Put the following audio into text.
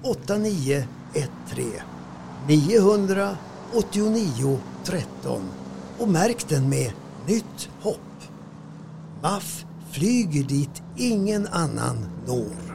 8913 989 13 och märk den med Nytt hopp. MAF flyger dit ingen annan når.